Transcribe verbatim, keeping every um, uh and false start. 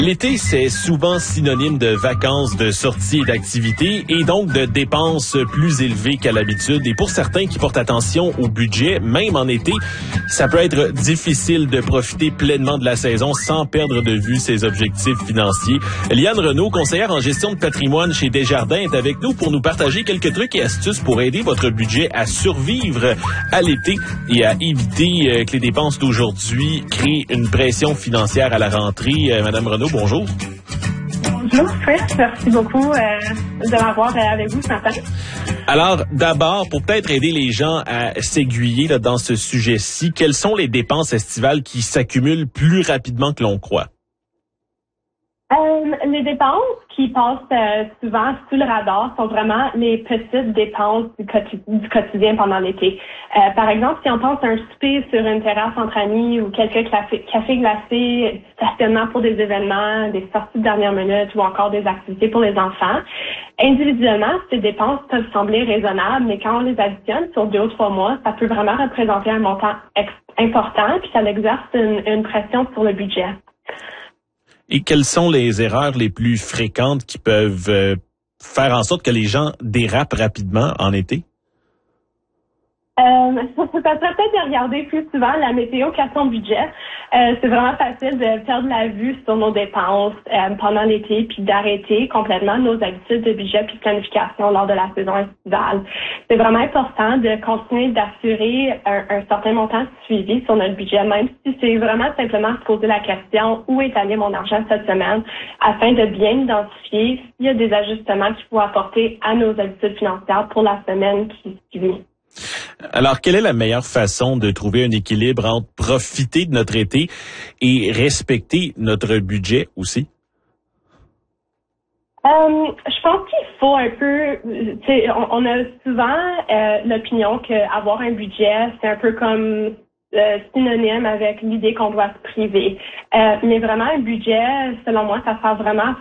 L'été, c'est souvent synonyme de vacances, de sorties et d'activités, et donc de dépenses plus élevées qu'à l'habitude. Et pour certains qui portent attention au budget, même en été, ça peut être difficile de profiter pleinement de la saison sans perdre de vue ses objectifs financiers. Liane Renaud, conseillère en gestion de patrimoine chez Desjardins, est avec nous pour nous partager quelques trucs et astuces pour aider votre budget à survivre à l'été et à éviter que les dépenses d'aujourd'hui créent une pression financière à la rentrée. Madame Renaud, bonjour. Bonjour, Chris. Merci beaucoup euh, de m'avoir euh, avec vous ce matin. Alors, d'abord, pour peut-être aider les gens à s'aiguiller là, dans ce sujet-ci, quelles sont les dépenses estivales qui s'accumulent plus rapidement que l'on croit? Euh, les dépenses qui passent euh, souvent sous le radar sont vraiment les petites dépenses du, quotidien, du quotidien pendant l'été. Euh, par exemple, si on pense à un souper sur une terrasse entre amis ou quelques cafés, cafés glacés, stationnement pour des événements, des sorties de dernière minute ou encore des activités pour les enfants, individuellement, ces dépenses peuvent sembler raisonnables, mais quand on les additionne sur deux ou trois mois, ça peut vraiment représenter un montant ex- important puis ça exerce une, une pression sur le budget. Et quelles sont les erreurs les plus fréquentes qui peuvent euh, faire en sorte que les gens dérapent rapidement en été? Euh, ça serait peut-être de regarder plus souvent la météo qu'à son budget. Euh, c'est vraiment facile de perdre la vue sur nos dépenses euh, pendant l'été puis d'arrêter complètement nos habitudes de budget puis de planification lors de la saison estivale. C'est vraiment important de continuer d'assurer un, un certain montant de suivi sur notre budget, même si c'est vraiment simplement se poser la question où est allé mon argent cette semaine afin de bien identifier s'il y a des ajustements qu'il faut apporter à nos habitudes financières pour la semaine qui suit. Alors, quelle est la meilleure façon de trouver un équilibre entre profiter de notre été et respecter notre budget aussi? Euh, je pense qu'il faut un peu, tu sais, on, on a souvent euh, l'opinion qu'avoir un budget, c'est un peu comme euh, synonyme avec l'idée qu'on doit se priver. Euh, mais vraiment, un budget, selon moi, ça sert vraiment